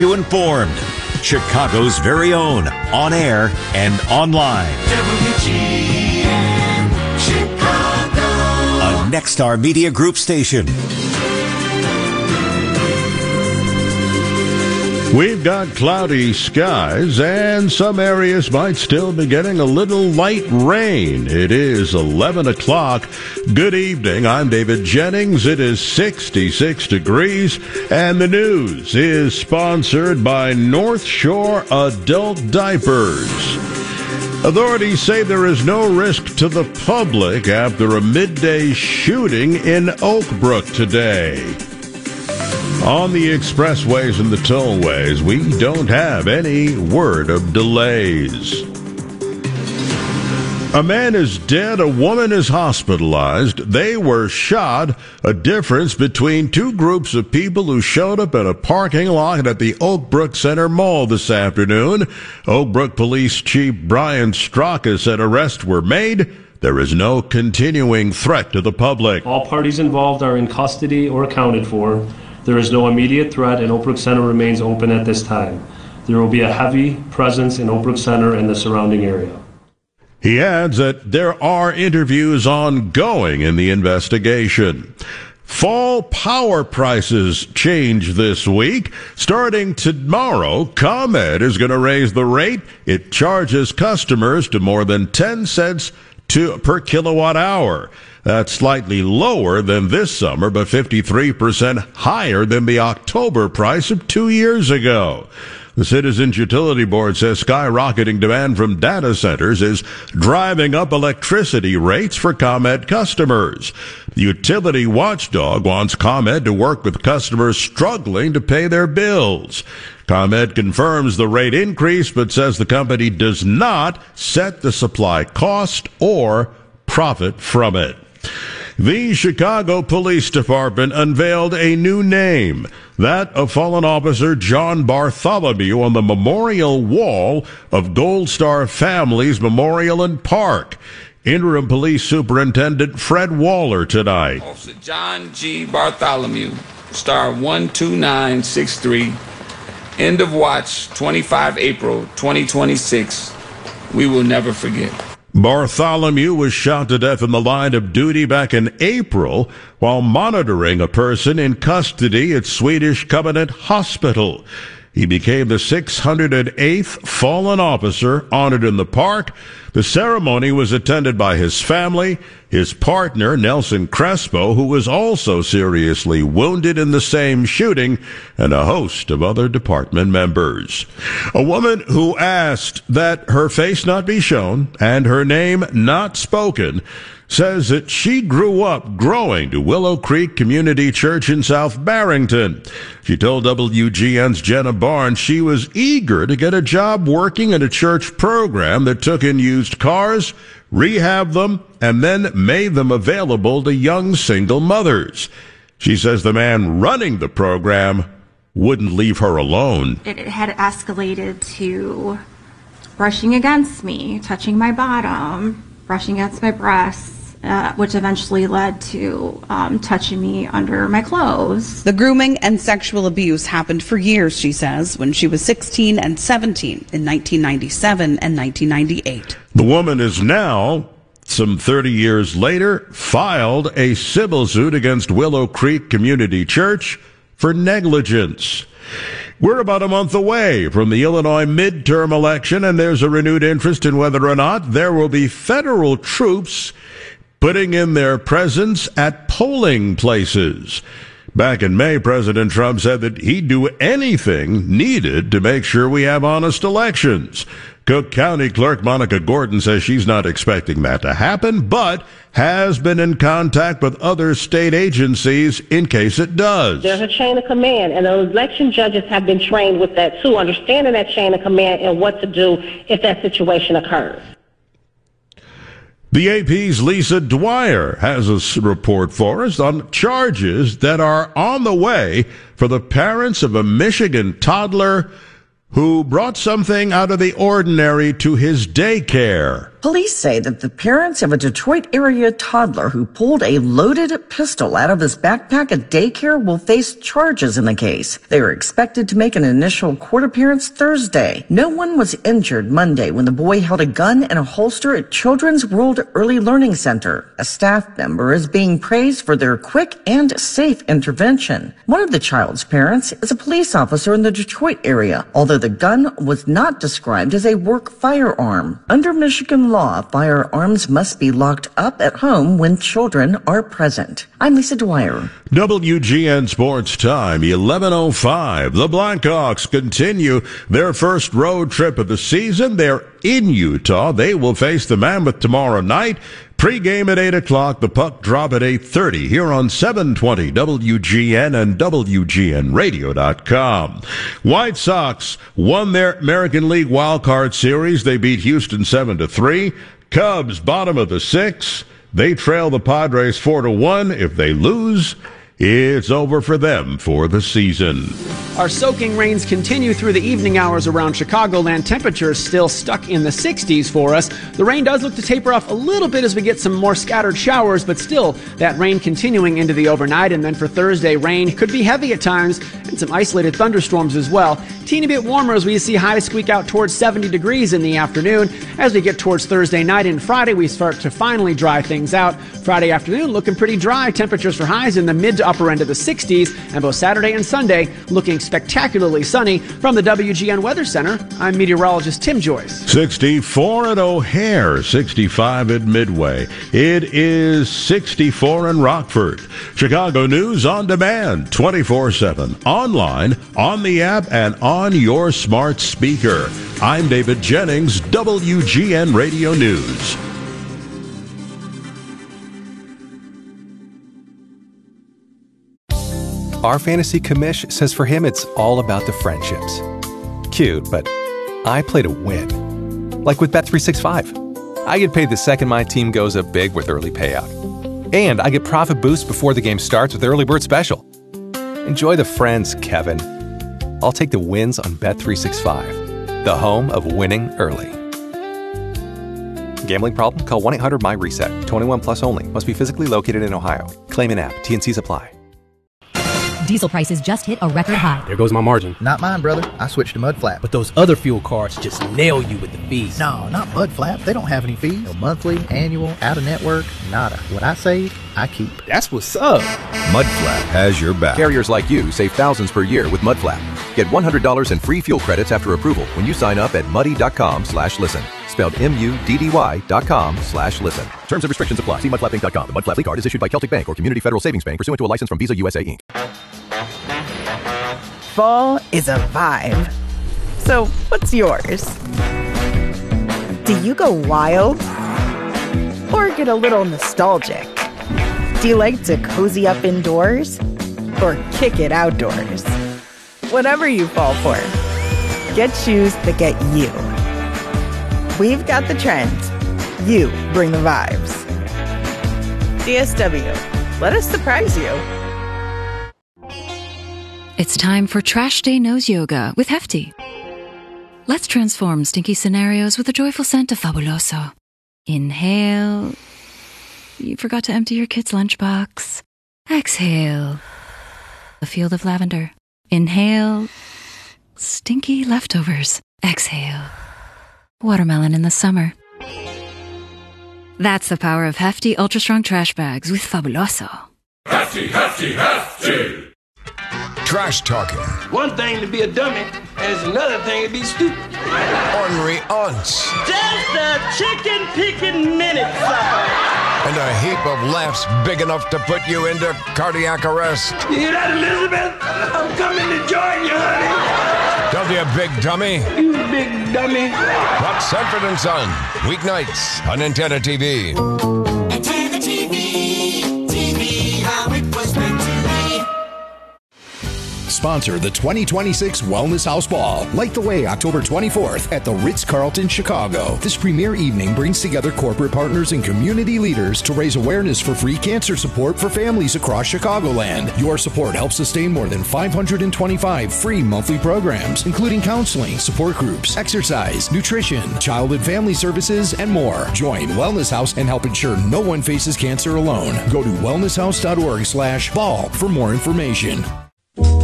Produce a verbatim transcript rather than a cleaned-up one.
You informed. Chicago's very own, on air and online. W G N Chicago. A Nexstar Media Group station. We've got cloudy skies, and some areas might still be getting a little light rain. It is eleven o'clock. Good evening. I'm David Jennings. It is sixty-six degrees, and the news is sponsored by North Shore Adult Diapers. Authorities say there is no risk to the public after a midday shooting in Oak Brook today. On the expressways and the tollways, we don't have any word of delays. A man is dead, a woman is hospitalized. They were shot. A difference between two groups of people who showed up in a parking lot at the Oak Brook Center Mall this afternoon. Oak Brook Police Chief Brian Straka said arrests were made. There is no continuing threat to the public. All parties involved are in custody or accounted for. There is no immediate threat, and Oak Brook Center remains open at this time. There will be a heavy presence in Oak Brook Center and the surrounding area. He adds that there are interviews ongoing in the investigation. Fall power prices change this week. Starting tomorrow, ComEd is going to raise the rate it charges customers to more than ten cents to, per kilowatt hour. That's slightly lower than this summer, but fifty-three percent higher than the October price of two years ago. The Citizens Utility Board says skyrocketing demand from data centers is driving up electricity rates for ComEd customers. The utility watchdog wants ComEd to work with customers struggling to pay their bills. ComEd confirms the rate increase, but says the company does not set the supply cost or profit from it. The Chicago Police Department unveiled a new name, that of fallen officer John Bartholomew, on the memorial wall of Gold Star Families Memorial and Park. Interim Police Superintendent Fred Waller tonight. Officer John G. Bartholomew, star one two nine six three, end of watch, twenty-five April twenty twenty-six. We will never forget. Bartholomew was shot to death in the line of duty back in April while monitoring a person in custody at Swedish Covenant Hospital. He became the six hundred eighth fallen officer honored in the park. The ceremony was attended by his family, his partner, Nelson Crespo, who was also seriously wounded in the same shooting, and a host of other department members. A woman who asked that her face not be shown and her name not spoken says that she grew up growing to Willow Creek Community Church in South Barrington. She told W G N's Jenna Barnes she was eager to get a job working in a church program that took in used cars, rehabbed them, and then made them available to young single mothers. She says the man running the program wouldn't leave her alone. It had escalated to brushing against me, touching my bottom, brushing against my breasts, Uh, which eventually led to um, touching me under my clothes. The grooming and sexual abuse happened for years, she says, when she was sixteen and seventeen in nineteen ninety-seven and nineteen ninety-eight. The woman is now, some thirty years later, filed a civil suit against Willow Creek Community Church for negligence. We're about a month away from the Illinois midterm election, and there's a renewed interest in whether or not there will be federal troops putting in their presence at polling places. Back in May, President Trump said that he'd do anything needed to make sure we have honest elections. Cook County Clerk Monica Gordon says she's not expecting that to happen, but has been in contact with other state agencies in case it does. There's a chain of command, and the election judges have been trained with that too, understanding that chain of command and what to do if that situation occurs. The A P's Lisa Dwyer has a report for us on charges that are on the way for the parents of a Michigan toddler who brought something out of the ordinary to his daycare. Police say that the parents of a Detroit area toddler who pulled a loaded pistol out of his backpack at daycare will face charges in the case. They are expected to make an initial court appearance Thursday. No one was injured Monday when the boy held a gun and a holster at Children's World Early Learning Center. A staff member is being praised for their quick and safe intervention. One of the child's parents is a police officer in the Detroit area, although the gun was not described as a work firearm. Under Michigan law, firearms must be locked up at home when children are present. I'm Lisa Dwyer. W G N Sports Time, eleven oh five. The Blackhawks continue their first road trip of the season. They're in Utah. They will face the Mammoth tomorrow night. Pre-game at eight o'clock. The puck drop at eight thirty here on seven twenty W G N and W G N radio dot com. White Sox won their American League Wild Card Series. They beat Houston seven to three. Cubs, bottom of the six. They trail the Padres four to one. If they lose, it's over for them for the season. Our soaking rains continue through the evening hours around Chicagoland. Temperatures still stuck in the sixties for us. The rain does look to taper off a little bit as we get some more scattered showers, but still that rain continuing into the overnight. And then for Thursday, rain could be heavy at times and some isolated thunderstorms as well. Teeny bit warmer as we see highs squeak out towards seventy degrees in the afternoon. As we get towards Thursday night and Friday, we start to finally dry things out. Friday afternoon looking pretty dry. Temperatures for highs in the mid to upper end of the sixties, and both Saturday and Sunday looking spectacularly sunny. From the W G N Weather Center, I'm meteorologist Tim Joyce. sixty-four at O'Hare, sixty-five at Midway. It is sixty-four in Rockford. Chicago News on demand, twenty-four seven, online, on the app, and on your smart speaker. I'm David Jennings, W G N Radio News. Our fantasy commish says for him it's all about the friendships. Cute, but I play to win. Like with Bet three sixty-five. I get paid the second my team goes up big with early payout. And I get profit boost before the game starts with Early Bird Special. Enjoy the friends, Kevin. I'll take the wins on Bet three sixty-five, the home of winning early. Gambling problem? Call one eight hundred M Y reset. twenty-one plus only. Must be physically located in Ohio. Claim in app. T and C's apply. Diesel prices just hit a record high. There goes my margin. Not mine, brother. I switched to Mudflap. But those other fuel cards just nail you with the fees. No, not Mudflap. They don't have any fees. No monthly, annual, out-of-network, nada. What I save, I keep. That's what's up. Mudflap has your back. Carriers like you save thousands per year with Mudflap. Get one hundred dollars in free fuel credits after approval when you sign up at muddy.com slash listen. Spelled M-U-D-D-Y dot com slash listen. Terms and restrictions apply. See mudflap inc dot com. The Mudflap League card is issued by Celtic Bank or Community Federal Savings Bank pursuant to a license from Visa U S A, Incorporated. Fall is a vibe. So, what's yours? Do you go wild? Or get a little nostalgic? Do you like to cozy up indoors? Or kick it outdoors? Whatever you fall for, get shoes that get you. We've got the trends. You bring the vibes. D S W. Let us surprise you. It's time for Trash Day Nose Yoga with Hefty. Let's transform stinky scenarios with a joyful scent of Fabuloso. Inhale. You forgot to empty your kid's lunchbox. Exhale. A field of lavender. Inhale. Stinky leftovers. Exhale. Watermelon in the summer. That's the power of Hefty Ultra Strong Trash Bags with Fabuloso. Hefty, hefty, hefty. Trash talking. One thing to be a dummy, and it's another thing to be stupid. Ornery aunts. Just a chicken picking minute, sucker. And a heap of laughs big enough to put you into cardiac arrest. You hear that, Elizabeth? I'm coming to join you, honey. Don't be a big dummy. You big dummy. Watch Sanford and Son, weeknights on Antenna T V. Antenna T V, T V, how it was meant to be. sponsor the twenty twenty-six Wellness House Ball. Light the way October twenty-fourth at the Ritz-Carlton, Chicago. This premier evening brings together corporate partners and community leaders to raise awareness for free cancer support for families across Chicagoland. Your support helps sustain more than five hundred twenty-five free monthly programs, including counseling, support groups, exercise, nutrition, child and family services, and more. Join Wellness House and help ensure no one faces cancer alone. Go to wellness house dot org slash ball for more information.